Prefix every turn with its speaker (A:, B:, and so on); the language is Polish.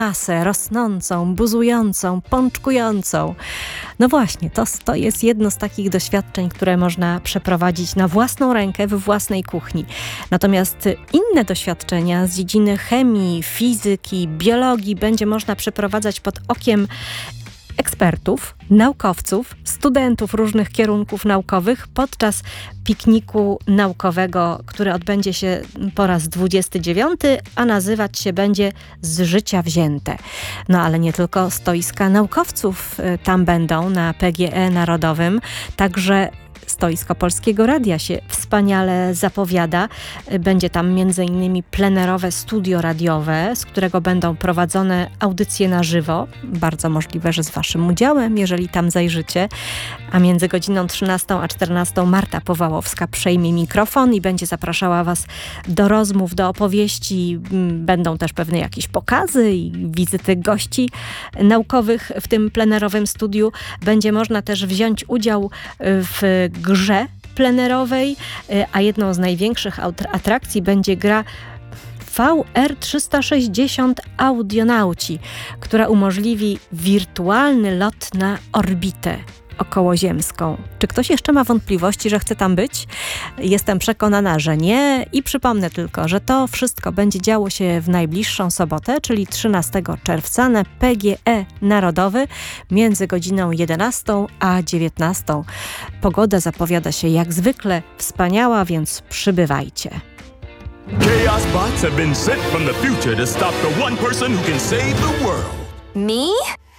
A: masę rosnącą, buzującą, pączkującą. No właśnie, to jest jedno z takich doświadczeń, które można przeprowadzić na własną rękę we własnej kuchni. Natomiast inne doświadczenia z dziedziny chemii, fizyki, biologii będzie można przeprowadzać pod okiem ekspertów, naukowców, studentów różnych kierunków naukowych podczas pikniku naukowego, który odbędzie się po raz 29, a nazywać się będzie Z życia wzięte. No ale nie tylko stoiska naukowców tam będą na PGE Narodowym, także stoisko Polskiego Radia się wspaniale zapowiada. Będzie tam m.in. plenerowe studio radiowe, z którego będą prowadzone audycje na żywo. Bardzo możliwe, że z waszym udziałem, jeżeli tam zajrzycie. A między godziną 13 a 14 Marta Powałowska przejmie mikrofon i będzie zapraszała was do rozmów, do opowieści. Będą też pewne jakieś pokazy i wizyty gości naukowych w tym plenerowym studiu. Będzie można też wziąć udział w grze plenerowej, a jedną z największych atrakcji będzie gra VR 360 Audionauci, która umożliwi wirtualny lot na orbitę okołoziemską. Czy ktoś jeszcze ma wątpliwości, że chce tam być? Jestem przekonana, że nie. I przypomnę tylko, że to wszystko będzie działo się w najbliższą sobotę, czyli 13 czerwca na PGE Narodowy między godziną 11 a 19. Pogoda zapowiada się jak zwykle wspaniała, więc przybywajcie.
B: Chaos bots have been sent from the future to stop the one person who can save the world.
C: Me?